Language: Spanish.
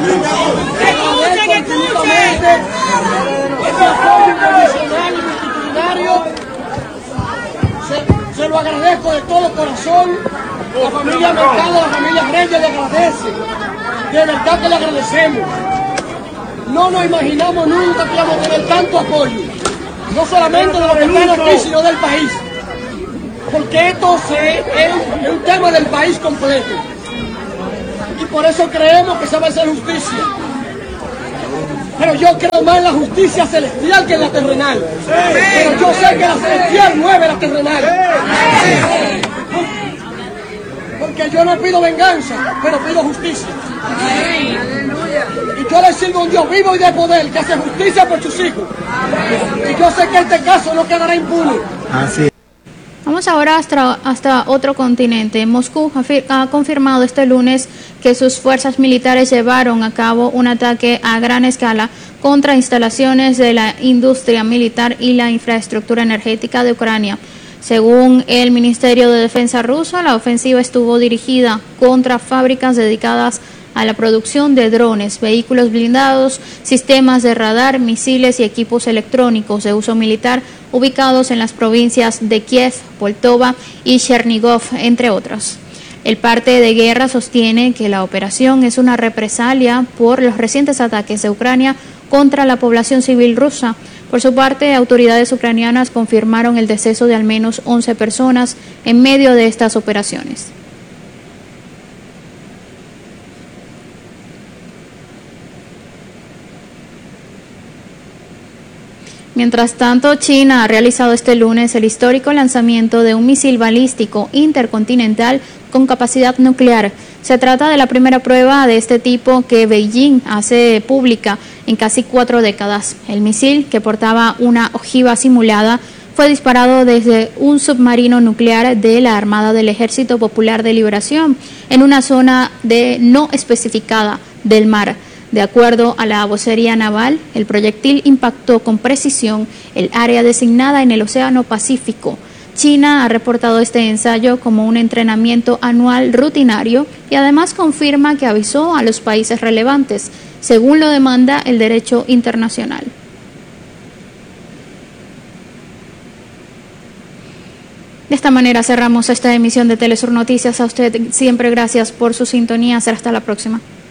Agradezco infinitamente ese apoyo incondicional y multitudinario. Se lo agradezco de todo corazón. La familia Mercado, la familia Reyes le agradece. De verdad que le agradecemos. No nos imaginamos nunca que íbamos a tener tanto apoyo. No solamente de los que están aquí, sino del país. Porque esto es un tema del país completo. Y por eso creemos que se va a hacer justicia. Pero yo creo más en la justicia celestial que en la terrenal. Pero yo sé que la celestial mueve la terrenal. Porque yo no pido venganza, pero pido justicia. Y yo le sirvo a un Dios vivo y de poder que hace justicia por sus hijos. Y yo sé que este caso no quedará impune. Así. Vamos ahora hasta otro continente. Moscú ha confirmado este lunes que sus fuerzas militares llevaron a cabo un ataque a gran escala contra instalaciones de la industria militar y la infraestructura energética de Ucrania. Según el Ministerio de Defensa ruso, la ofensiva estuvo dirigida contra fábricas dedicadas a la producción de drones, vehículos blindados, sistemas de radar, misiles y equipos electrónicos de uso militar ubicados en las provincias de Kiev, Poltava y Chernigov, entre otros. El parte de guerra sostiene que la operación es una represalia por los recientes ataques de Ucrania contra la población civil rusa. Por su parte, autoridades ucranianas confirmaron el deceso de al menos 11 personas en medio de estas operaciones. Mientras tanto, China ha realizado este lunes el histórico lanzamiento de un misil balístico intercontinental con capacidad nuclear. Se trata de la primera prueba de este tipo que Beijing hace pública en casi 4 décadas. El misil, que portaba una ojiva simulada, fue disparado desde un submarino nuclear de la Armada del Ejército Popular de Liberación en una zona no especificada del mar. De acuerdo a la vocería naval, el proyectil impactó con precisión el área designada en el Océano Pacífico. China ha reportado este ensayo como un entrenamiento anual rutinario y además confirma que avisó a los países relevantes, según lo demanda el derecho internacional. De esta manera cerramos esta emisión de Telesur Noticias. A usted siempre gracias por su sintonía. Será hasta la próxima.